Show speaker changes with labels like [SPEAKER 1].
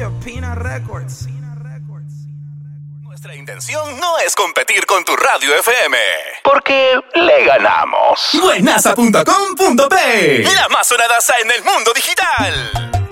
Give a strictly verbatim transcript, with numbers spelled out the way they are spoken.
[SPEAKER 1] Chopina Records.
[SPEAKER 2] Nuestra intención no es competir con tu radio F M, porque le ganamos. Buenaza punto com punto pe, la más sonada en el mundo digital.